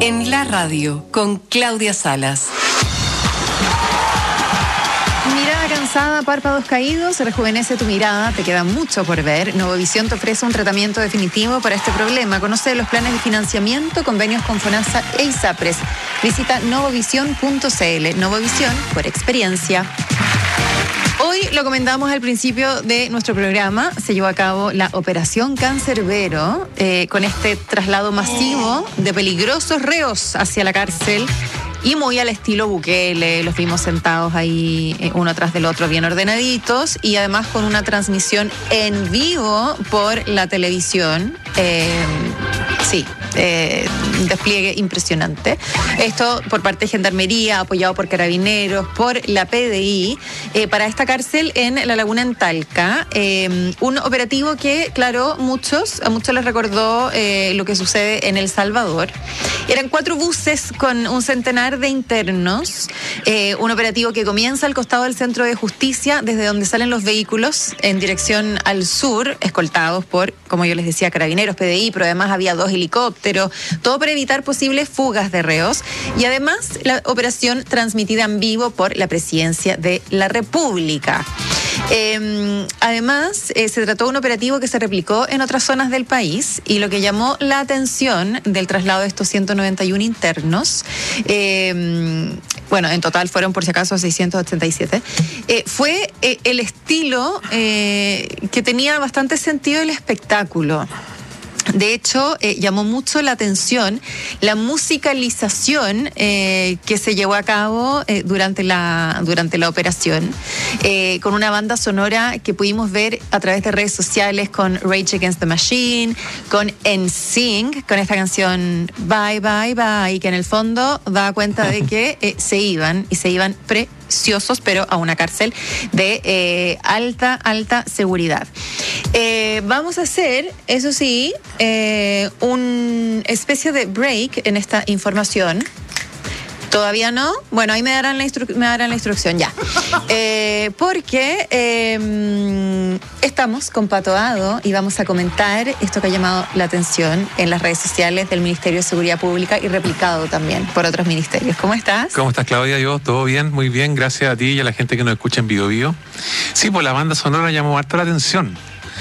En la radio, con Claudia Salas. Mirada cansada, párpados caídos, rejuvenece tu mirada, te queda mucho por ver. Novovisión te ofrece un tratamiento definitivo para este problema. Conoce los planes de financiamiento, convenios con FONASA e ISAPRES. Visita novovision.cl. Novovisión por experiencia. Hoy lo comentamos al principio de nuestro programa, se llevó a cabo la Operación Cancerbero, con este traslado masivo de peligrosos reos hacia la cárcel y muy al estilo Bukele. Los vimos sentados ahí uno tras del otro bien ordenaditos y además con una transmisión en vivo por la televisión. Despliegue impresionante. Esto por parte de Gendarmería, apoyado por Carabineros, por la PDI, para esta cárcel en La Laguna, en Talca. Un operativo que, claro, a muchos les recordó lo que sucede en El Salvador. Eran 4 buses con un centenar de internos. Un operativo que comienza al costado del Centro de Justicia, desde donde salen los vehículos en dirección al sur, escoltados por, como yo les decía, Carabineros, PDI, pero además había 2 helicópteros, todo para evitar posibles fugas de reos, y además la operación transmitida en vivo por la Presidencia de la República. Además, se trató de un operativo que se replicó en otras zonas del país, y lo que llamó la atención del traslado de estos 191 internos, en total fueron por si acaso 687, fue el estilo que tenía bastante sentido el espectáculo. De hecho, llamó mucho la atención la musicalización que se llevó a cabo durante la operación, con una banda sonora que pudimos ver a través de redes sociales, con Rage Against the Machine, con NSYNC, con esta canción Bye Bye Bye, que en el fondo da cuenta de que se iban preciosos, pero a una cárcel de alta seguridad. Vamos a hacer, eso sí, una especie de break en esta información. ¿Todavía no? Bueno, ahí me darán la instrucción ya. Porque estamos con Pato Ado y vamos a comentar esto que ha llamado la atención en las redes sociales del Ministerio de Seguridad Pública y replicado también por otros ministerios. ¿Cómo estás? ¿Cómo estás, Claudia? Yo, todo bien, muy bien. Gracias a ti y a la gente que nos escucha en Bio Bio. Sí, pues la banda sonora llamó harto la atención.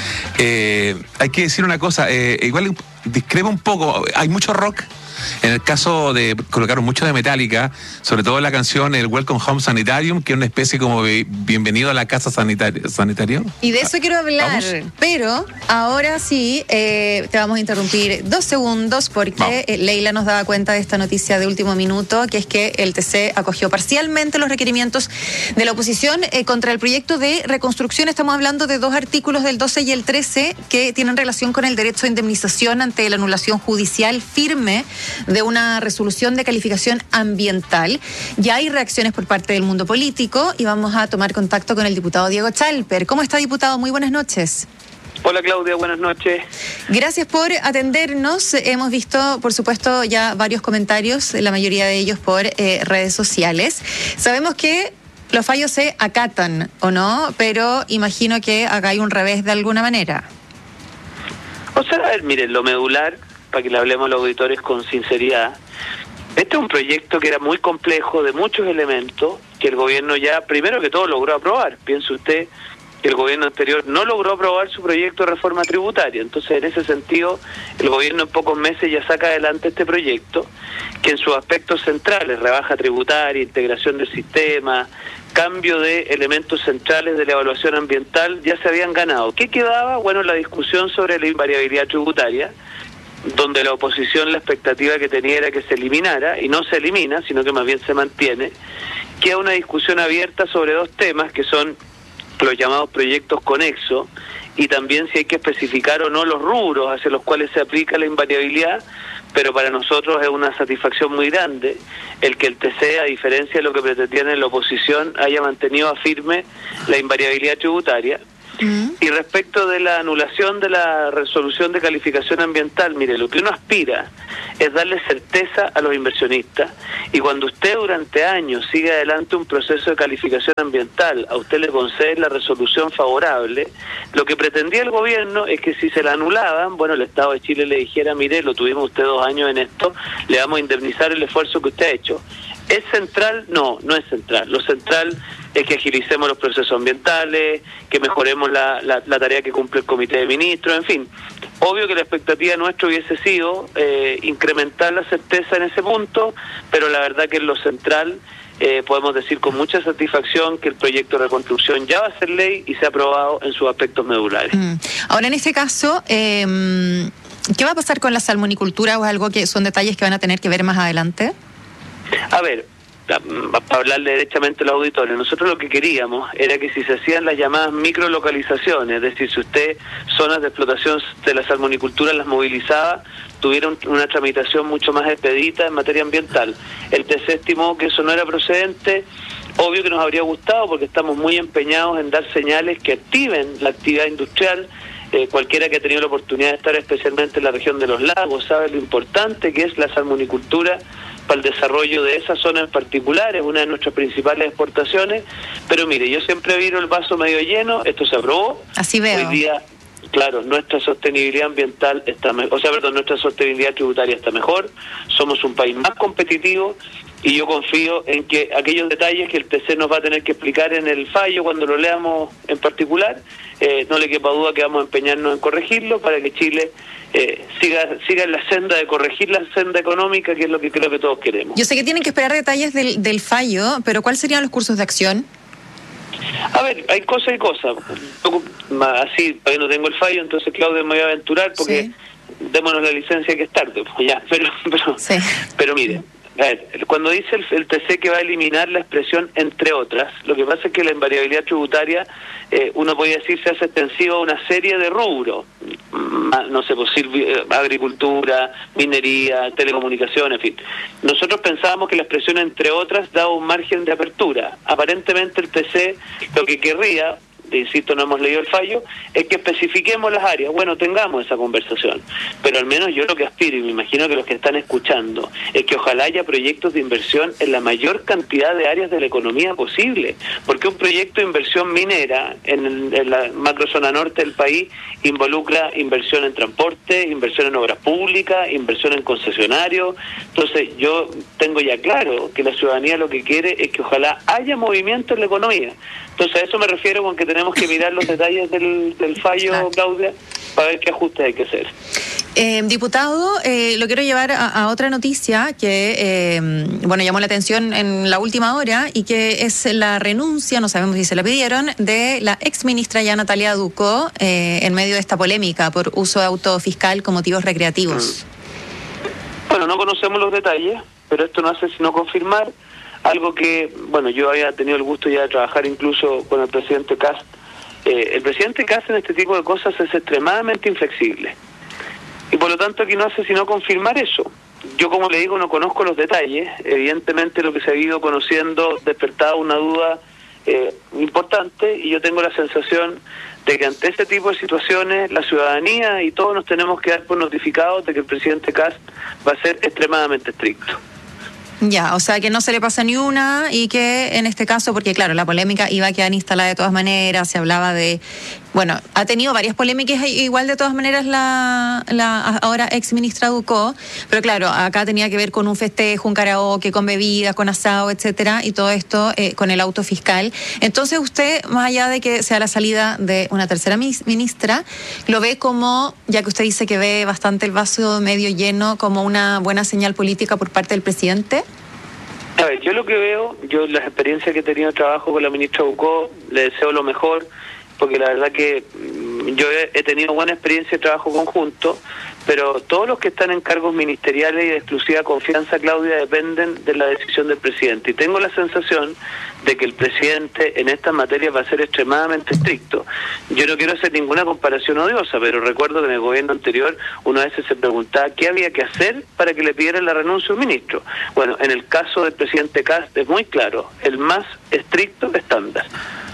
Hay que decir una cosa, igual discrepa un poco, hay mucho rock. En el caso de, colocaron mucho de Metallica, sobre todo la canción el Welcome Home Sanitarium, que es una especie como bienvenido a la casa sanitario. Y de eso quiero hablar, pero ahora sí, te vamos a interrumpir 2 segundos porque Leila nos daba cuenta de esta noticia de último minuto, que es que el TC acogió parcialmente los requerimientos de la oposición contra el proyecto de reconstrucción. Estamos hablando de 2 artículos del 12 y el 13 que tienen relación con el derecho a indemnización ante la anulación judicial firme de una resolución de calificación ambiental. Ya hay reacciones por parte del mundo político y vamos a tomar contacto con el diputado Diego Chalper. ¿Cómo está, diputado? Muy buenas noches. Hola, Claudia, buenas noches. Gracias por atendernos. Hemos visto, por supuesto, ya varios comentarios, la mayoría de ellos por redes sociales. Sabemos que los fallos se acatan, ¿o no? Pero imagino que acá hay un revés de alguna manera. O sea, a ver, miren, lo medular, para que le hablemos a los auditores con sinceridad, este es un proyecto que era muy complejo, de muchos elementos, que el gobierno ya, primero que todo, logró aprobar. Piense usted que el gobierno anterior no logró aprobar su proyecto de reforma tributaria. Entonces, en ese sentido, el gobierno en pocos meses ya saca adelante este proyecto, que en sus aspectos centrales, rebaja tributaria, integración del sistema, cambio de elementos centrales de la evaluación ambiental, ya se habían ganado. ¿Qué quedaba? Bueno, la discusión sobre la invariabilidad tributaria, donde la oposición, la expectativa que tenía era que se eliminara, y no se elimina, sino que más bien se mantiene. Queda una discusión abierta sobre 2 temas, que son los llamados proyectos conexos, y también si hay que especificar o no los rubros hacia los cuales se aplica la invariabilidad, pero para nosotros es una satisfacción muy grande el que el TC, a diferencia de lo que pretendían en la oposición, haya mantenido firme la invariabilidad tributaria. Y respecto de la anulación de la resolución de calificación ambiental, mire, lo que uno aspira es darle certeza a los inversionistas. Y cuando usted durante años sigue adelante un proceso de calificación ambiental, a usted le concede la resolución favorable, lo que pretendía el gobierno es que si se la anulaban, bueno, el Estado de Chile le dijera, mire, lo tuvimos usted 2 años en esto, le vamos a indemnizar el esfuerzo que usted ha hecho. ¿Es central? No, no es central. Lo central es que agilicemos los procesos ambientales, que mejoremos la tarea que cumple el Comité de Ministros, en fin. Obvio que la expectativa nuestra hubiese sido incrementar la certeza en ese punto, pero la verdad que en lo central podemos decir con mucha satisfacción que el proyecto de reconstrucción ya va a ser ley y se ha aprobado en sus aspectos medulares. Ahora, en este caso, ¿qué va a pasar con la salmonicultura o es algo que son detalles que van a tener que ver más adelante? A ver, para hablarle derechamente a los auditores, nosotros lo que queríamos era que si se hacían las llamadas microlocalizaciones, es decir, si usted zonas de explotación de la salmonicultura las movilizaba, tuviera una tramitación mucho más expedita en materia ambiental. El TC estimó que eso no era procedente. Obvio que nos habría gustado porque estamos muy empeñados en dar señales que activen la actividad industrial. Cualquiera que ha tenido la oportunidad de estar especialmente en la región de los lagos sabe lo importante que es la salmonicultura para el desarrollo de esa zona en particular, es una de nuestras principales exportaciones, pero mire, yo siempre viro el vaso medio lleno, esto se aprobó. Así veo. Hoy día, claro, nuestra sostenibilidad ambiental nuestra sostenibilidad tributaria está mejor, somos un país más competitivo y yo confío en que aquellos detalles que el TC nos va a tener que explicar en el fallo cuando lo leamos en particular, no le quepa duda que vamos a empeñarnos en corregirlo para que Chile siga en la senda de corregir la senda económica, que es lo que creo que todos queremos. Yo sé que tienen que esperar detalles del fallo, pero ¿cuáles serían los cursos de acción? A ver, hay cosas y cosas. Así, todavía no tengo el fallo, entonces Claudia me voy a aventurar porque démonos la licencia que es tarde. Pues ya, pero mire, a ver, cuando dice el TC que va a eliminar la expresión entre otras, lo que pasa es que la invariabilidad tributaria, uno podría decir, se hace extensiva a una serie de rubros, no sé, agricultura, minería, telecomunicaciones, en fin. Nosotros pensábamos que la expresión entre otras daba un margen de apertura. Aparentemente el TC lo que querría, insisto, no hemos leído el fallo, es que especifiquemos las áreas. Bueno, tengamos esa conversación, pero al menos yo lo que aspiro, y me imagino que los que están escuchando, es que ojalá haya proyectos de inversión en la mayor cantidad de áreas de la economía posible, porque un proyecto de inversión minera en la macrozona norte del país involucra inversión en transporte, inversión en obras públicas, inversión en concesionarios. Entonces yo tengo ya claro que la ciudadanía lo que quiere es que ojalá haya movimiento en la economía. Entonces a eso me refiero con que tenemos que mirar los detalles del fallo, exacto, Claudia, para ver qué ajustes hay que hacer. Diputado, lo quiero llevar a otra noticia que, llamó la atención en la última hora y que es la renuncia, no sabemos si se la pidieron, de la exministra ya Natalia Ducó en medio de esta polémica por uso de auto fiscal con motivos recreativos. Bueno, no conocemos los detalles, pero esto no hace sino confirmar algo que, yo había tenido el gusto ya de trabajar incluso con el presidente Kast. El presidente Kast en este tipo de cosas es extremadamente inflexible. Y por lo tanto aquí no hace sino confirmar eso. Yo, como le digo, no conozco los detalles. Evidentemente lo que se ha ido conociendo despertaba una duda importante y yo tengo la sensación de que ante este tipo de situaciones la ciudadanía y todos nos tenemos que dar por notificados de que el presidente Kast va a ser extremadamente estricto. Ya, o sea que no se le pasa ni una y que en este caso, porque claro, la polémica iba a quedar instalada de todas maneras, se hablaba de, ha tenido varias polémicas igual de todas maneras la ahora ex ministra Ducó, pero claro, acá tenía que ver con un festejo, un karaoke, con bebidas, con asado, etcétera, y todo esto con el auto fiscal. Entonces usted, más allá de que sea la salida de una tercera ministra, lo ve como, ya que usted dice que ve bastante el vaso medio lleno, como una buena señal política por parte del presidente. A ver, yo lo que veo, las experiencias que he tenido de trabajo con la ministra Ducó, le deseo lo mejor, porque la verdad que yo he tenido buena experiencia de trabajo conjunto, pero todos los que están en cargos ministeriales y de exclusiva confianza, Claudia, dependen de la decisión del presidente. Y tengo la sensación de que el presidente en estas materias va a ser extremadamente estricto. Yo no quiero hacer ninguna comparación odiosa, pero recuerdo que en el gobierno anterior uno a veces se preguntaba qué había que hacer para que le pidieran la renuncia a un ministro. Bueno, en el caso del presidente Kast es muy claro, el más estricto estándar.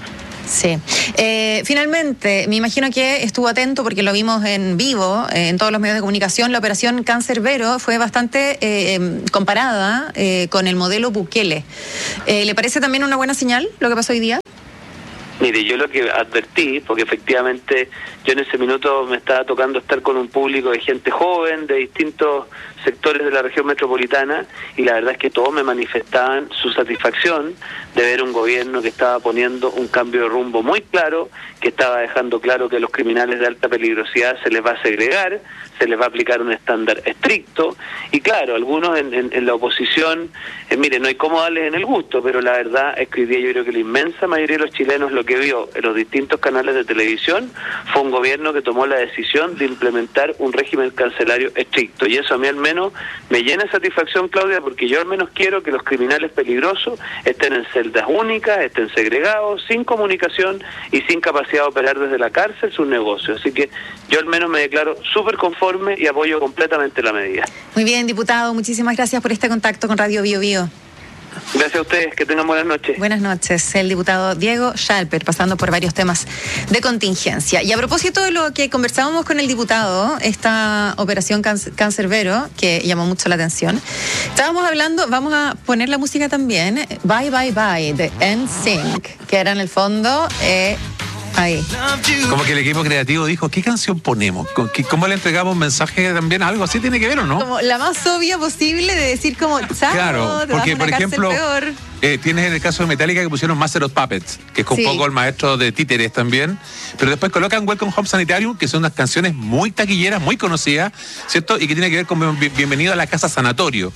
Sí. Finalmente, me imagino que estuvo atento porque lo vimos en vivo en todos los medios de comunicación. La operación Cancerbero fue bastante comparada con el modelo Bukele. ¿Le parece también una buena señal lo que pasó hoy día? Mire, yo lo que advertí, porque efectivamente yo en ese minuto me estaba tocando estar con un público de gente joven, de distintos sectores de la región metropolitana, y la verdad es que todos me manifestaban su satisfacción de ver un gobierno que estaba poniendo un cambio de rumbo muy claro, que estaba dejando claro que a los criminales de alta peligrosidad se les va a segregar, se les va a aplicar un estándar estricto, y claro, algunos en la oposición, mire, no hay cómo darles en el gusto, pero la verdad es que hoy día yo creo que la inmensa mayoría de los chilenos lo que vio en los distintos canales de televisión fue un gobierno que tomó la decisión de implementar un régimen carcelario estricto, y eso a mí al menos me llena de satisfacción, Claudia, porque yo al menos quiero que los criminales peligrosos estén en celdas únicas, estén segregados, sin comunicación y sin capacidad de operar desde la cárcel sus negocios, así que yo al menos me declaro súper conforme y apoyo completamente la medida. Muy bien, diputado, muchísimas gracias por este contacto con Radio Bio Bio. Gracias a ustedes, que tengan buenas noches. Buenas noches, el diputado Diego Schalper, pasando por varios temas de contingencia. Y a propósito de lo que conversábamos con el diputado, esta operación Cancerbero, que llamó mucho la atención, estábamos hablando, vamos a poner la música también, Bye Bye Bye, de NSYNC, que era en el fondo... ahí. Como que el equipo creativo dijo, ¿qué canción ponemos? ¿Cómo le entregamos un mensaje también? Algo así tiene que ver, ¿o no? Como la más obvia posible de decir como, chao, claro, porque por ejemplo, tienes en el caso de Metallica que pusieron Master of Puppets, que es un poco el maestro de títeres también, pero después colocan Welcome Home Sanitarium, que son unas canciones muy taquilleras, muy conocidas, ¿cierto? Y que tiene que ver con Bienvenido a la Casa Sanatorio.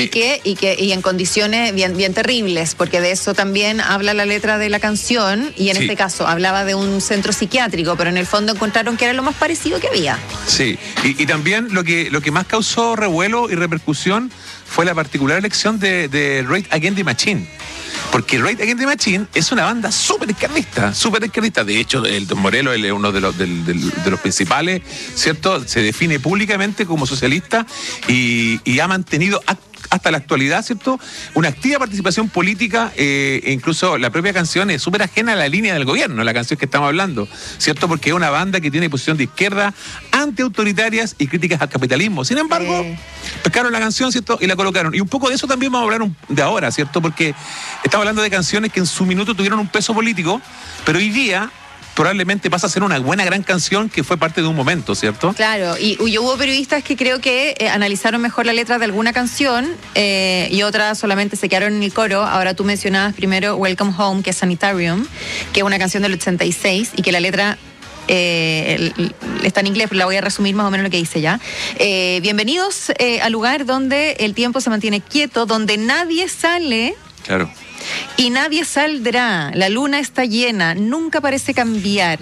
Y en condiciones bien terribles, porque de eso también habla la letra de la canción, y en este caso hablaba de un centro psiquiátrico, pero en el fondo encontraron que era lo más parecido que había. Sí, y también lo que más causó revuelo y repercusión fue la particular elección de Rage Against the Machine. Porque Rage Against the Machine es una banda súper izquierdista. De hecho, el Don Morelos es uno de los principales, ¿cierto? Se define públicamente como socialista y ha mantenido hasta la actualidad, ¿cierto?, una activa participación política, e incluso la propia canción es súper ajena a la línea del gobierno, la canción que estamos hablando, ¿cierto?, porque es una banda que tiene posición de izquierda, antiautoritarias y críticas al capitalismo. Sin embargo, pescaron la canción, ¿cierto?, y la colocaron. Y un poco de eso también vamos a hablar de ahora, ¿cierto?, porque estamos hablando de canciones que en su minuto tuvieron un peso político, pero hoy día probablemente pasa a ser una buena gran canción que fue parte de un momento, ¿cierto? Claro, y hubo periodistas que creo que analizaron mejor la letra de alguna canción y otras solamente se quedaron en el coro. Ahora tú mencionabas primero Welcome Home, que es Sanitarium, que es una canción del 86 y que la letra está en inglés, pero la voy a resumir más o menos lo que dice ya. Bienvenidos al lugar donde el tiempo se mantiene quieto, donde nadie sale. Claro. Y nadie saldrá, la luna está llena, nunca parece cambiar.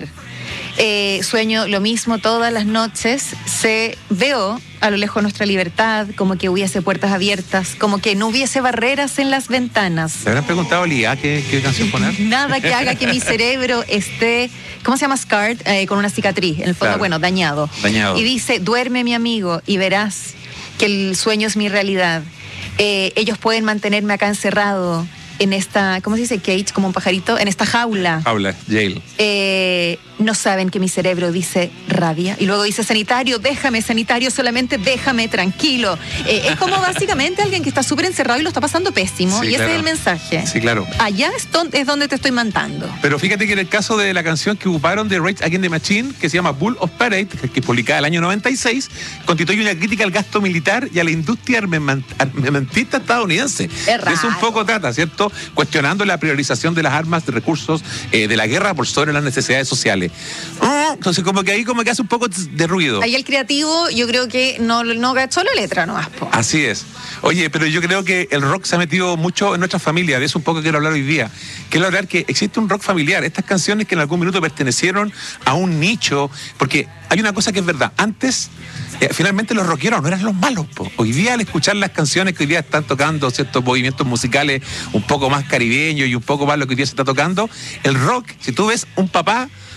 Sueño lo mismo todas las noches, veo a lo lejos nuestra libertad, como que hubiese puertas abiertas, como que no hubiese barreras en las ventanas. ¿Te habrán preguntado a Lía qué canción poner? Nada que haga que mi cerebro esté, ¿cómo se llama? Scarred, con una cicatriz, en el fondo, claro. Dañado. Y dice, duerme mi amigo y verás que el sueño es mi realidad. Ellos pueden mantenerme acá encerrado en esta, ¿cómo se dice? Cage, como un pajarito, en esta jaula. Jail. No saben que mi cerebro dice rabia. Y luego dice, sanitario, solamente déjame tranquilo. Es como básicamente alguien que está súper encerrado y lo está pasando pésimo. Sí, y ese es el mensaje. Sí, claro. Allá es donde te estoy mandando. Pero fíjate que en el caso de la canción que ocuparon de Rage Against the Machine, que se llama Bull of Parade, que es publicada el año 96, constituye una crítica al gasto militar y a la industria armamentista estadounidense. Eso un poco trata, ¿cierto? Cuestionando la priorización de las armas, de recursos, de la guerra por sobre las necesidades sociales. Entonces como que hace un poco de ruido. Ahí el creativo yo creo que no gachó la letra nomás. Así es. Oye, pero yo creo que el rock se ha metido mucho en nuestras familias. De eso un poco quiero hablar hoy día. Quiero hablar que existe un rock familiar. Estas canciones que en algún minuto pertenecieron a un nicho. Porque hay una cosa que es verdad. Antes, finalmente los rockeros no eran los malos. Hoy día, al escuchar las canciones que hoy día están tocando ciertos movimientos musicales un poco más caribeños y un poco más lo que hoy día se está tocando, el rock, si tú ves un papá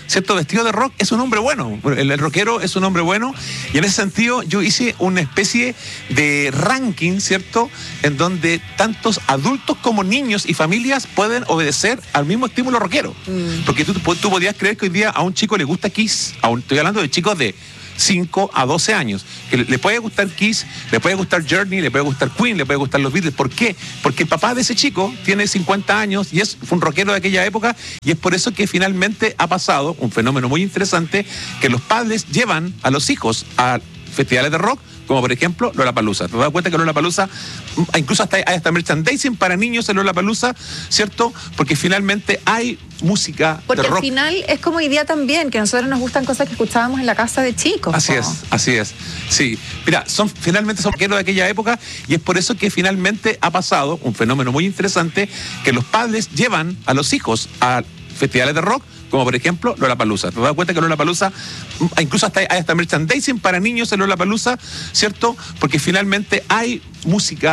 ¿cierto?, vestido de rock, es un hombre bueno. El rockero es un hombre bueno. Y en ese sentido yo hice una especie de ranking, ¿cierto?, en donde tantos adultos como niños y familias pueden obedecer al mismo estímulo rockero. Porque tú podías creer que hoy día a un chico le gusta Kiss, estoy hablando de chicos de 5 a 12 años, que le puede gustar Kiss, le puede gustar Journey, le puede gustar Queen, le puede gustar los Beatles. ¿Por qué? Porque el papá de ese chico tiene 50 años y fue un rockero de aquella época, y es por eso que finalmente ha pasado un fenómeno muy interesante, que los padres llevan a los hijos a festivales de rock, como por ejemplo Lollapalooza. ¿Te das cuenta que Lollapalooza, incluso hay hasta merchandising para niños en Lollapalooza, ¿cierto? Porque finalmente hay música porque de rock. Al final es como hoy día también, que a nosotros nos gustan cosas que escuchábamos en la casa de chicos. Así es. Sí. Mira, finalmente son rockeros de aquella época, y es por eso que finalmente ha pasado un fenómeno muy interesante, que los padres llevan a los hijos a festivales de rock, como por ejemplo Lollapalooza. ¿Te das cuenta que Lollapalooza, incluso hay hasta merchandising para niños en Lollapalooza, ¿cierto? Porque finalmente hay música